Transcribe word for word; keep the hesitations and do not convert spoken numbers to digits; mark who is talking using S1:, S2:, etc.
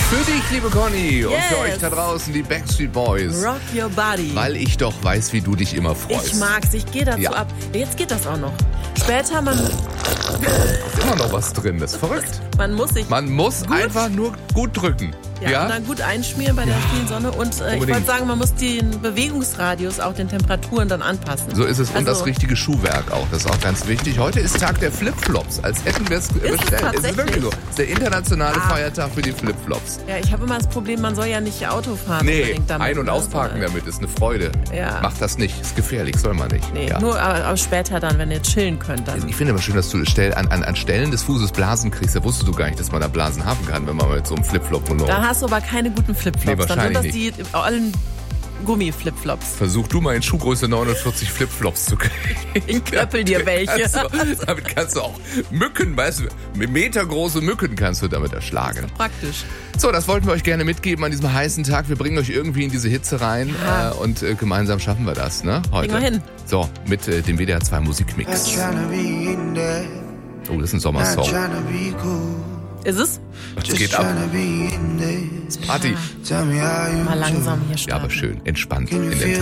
S1: Für dich, liebe Conny, und
S2: Yes.
S1: für euch da draußen, die Backstreet Boys.
S2: Rock your body.
S1: Weil ich doch weiß, wie du dich immer freust.
S2: Ich mag's, ich gehe dazu
S1: Ja.
S2: ab. Jetzt geht das auch noch. Später, man,
S1: Ist immer noch was drin, das ist verrückt.
S2: man muss sich
S1: Man muss
S2: Gut.
S1: einfach nur gut drücken.
S2: ja,
S1: Ja?
S2: Und dann gut einschmieren bei der vielen Sonne. Und äh, ich
S1: Unbedingt.
S2: wollte sagen, man muss den Bewegungsradius auch den Temperaturen dann anpassen.
S1: So ist es. Und
S2: Also,
S1: das richtige Schuhwerk auch. Das ist auch ganz wichtig. Heute ist Tag der Flipflops, als hätten wir es bestellt. Es ist
S2: tatsächlich?
S1: wirklich so. Es ist der internationale
S2: Ah.
S1: Feiertag für die Flipflops.
S2: Ja, ich habe immer das Problem, man soll ja nicht Auto fahren.
S1: Nee,
S2: unbedingt damit,
S1: ein- und
S2: ne?
S1: ausparken
S2: So,
S1: damit ist eine Freude.
S2: Ja.
S1: Macht das nicht. Ist gefährlich, soll man nicht.
S2: Nee,
S1: Ja.
S2: nur aber, aber später dann, wenn ihr chillen könnt. Dann.
S1: Ich finde aber schön, dass du stell, an, an, an Stellen des Fußes Blasen kriegst. Da wusstest du gar nicht, dass man da Blasen haben kann, wenn man mit so einem Flipflop rumläuft.
S2: Dann hast du aber keine guten Flipflops.
S1: Nee,
S2: dann sind das
S1: wahrscheinlich
S2: die allen Gummi-Flipflops.
S1: Versuch du mal in Schuhgröße neunundvierzig Flipflops zu kriegen.
S2: Ich klöppel dir welche.
S1: Kannst du, damit kannst du auch Mücken, weißt du, metergroße Mücken kannst du damit erschlagen.
S2: Praktisch.
S1: So, das wollten wir euch gerne mitgeben an diesem heißen Tag. Wir bringen euch irgendwie in diese Hitze rein
S2: Ja.
S1: äh, und äh, gemeinsam schaffen wir das, ne? Heute.
S2: Kriegen wir hin.
S1: So, mit äh, dem W D R zwei Musikmix. Oh, das ist ein Sommersong.
S2: Ist es?
S1: Was geht ab? Party.
S2: Mal langsam hier starten.
S1: Ja, aber schön, entspannt in den